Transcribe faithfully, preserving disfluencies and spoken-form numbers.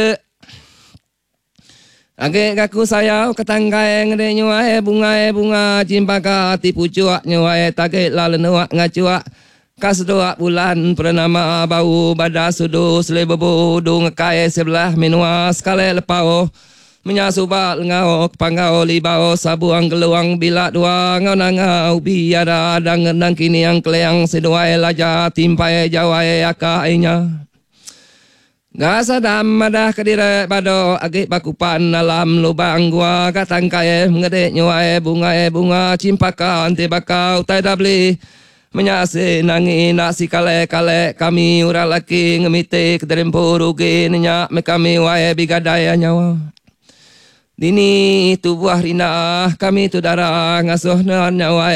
Age kaku sayau ketangkai ngede nyuai bunga bunga cimpaka tipu cuak nyuai taget lalu nuak ngacuak kasdoak bulan pernama bau badas sudu selebebo du ngekai sebelah minua sekali lepau menyasubat ngau panggau libau sabuang geluang bila dua ngau nangau biara dang nang kini yang kleang seduai laja timpai jawai akainya. Gasa dam madah kedire bado agik bakupan alam lubang gua katangkai ngedek nyuai bunga bunga cimpaka ante bakau tai dabli menyase nangi nasi kale kale kami ura laki ngemite kederempo rugi nyak me kami wae bigadaya nyawa dini tu buah rina kami tu darah ngasuh nyawa